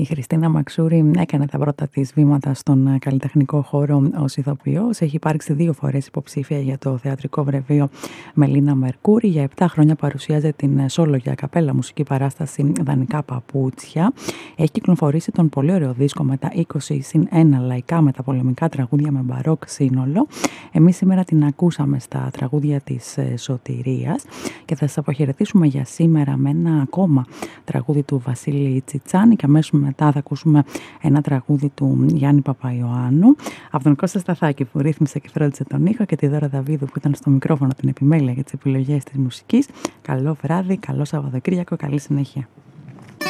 Χριστίνα Μαξούρη έκανε τα πρώτα της βήματα στον καλλιτεχνικό χώρο ως ηθοποιός. Έχει υπάρξει 2 φορές υποψήφια για το θεατρικό βραβείο Μελίνα Μερκούρη. Για 7 χρόνια παρουσίαζε την σόλο για καπέλα μουσική παράσταση Δανεικά Παπούτσια. Έχει κυκλοφορήσει τον πολύ ωραίο δίσκο με τα 20+1 λαϊκά μεταπολεμικά τραγούδια με μπαρόκ σύνολο. Εμείς σήμερα την ακούσαμε στα τραγούδια της Σωτηρίας και θα σας αποχαιρετήσουμε για σήμερα με ένα ακόμα τραγούδι του Βασίλη Τσιτσάνη και αμέσως μετά θα ακούσουμε ένα τραγούδι του Γιάννη Παπαϊωάννου από τον Κώστα Σταθάκη που ρύθμισε και φρόντισε τον ήχο και τη Δώρα Δαβίδου που ήταν στο μικρόφωνο την επιμέλεια για τις επιλογές της μουσικής. Καλό βράδυ, καλό Σαββατοκύριακο, καλή συνέχεια.